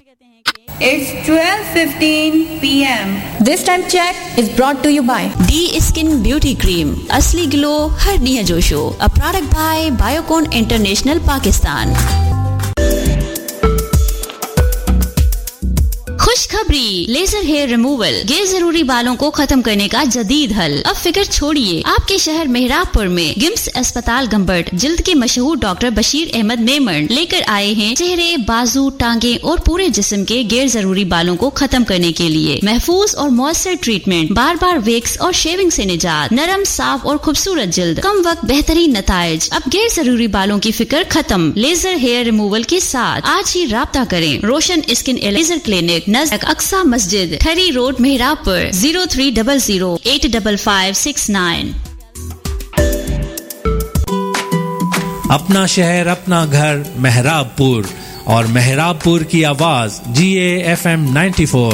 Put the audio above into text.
It's 12:15 p.m. This time check is brought to you by D Skin Beauty Cream. असली glow हर निया जोशो. A product by Biocon International Pakistan. खुशखबरी, laser hair removal गैर जरूरी बालों को खत्म करने का जदीद हल. अब फिक्र छोड़िए, आपके शहर मेहराबपुर में गिम्स अस्पताल गंबट जिल्द के मशहूर डॉक्टर बशीर अहमद मेमन लेकर आए हैं चेहरे, बाजू, टांगे और पूरे जिस्म के गैर जरूरी बालों को खत्म करने के लिए महफूज और मौसर ट्रीटमेंट, बार बार वेक्स और शेविंग से निजात, नरम, साफ और खूबसूरत जिल्द, कम वक्त बेहतरीन नताइज. अब गैर जरूरी बालों की फिक्र खत्म लेजर हेयर रिमूवल के साथ. आज ही राब्ता करें. रोशन स्किन लेजर क्लिनिक, नजदीक अक्सा मस्जिद, ठरी रोड, मेहराबपुर. 0300-855-69. अपना शहर, अपना घर, मेहराबपुर. और मेहराबपुर की आवाज GAFM 94.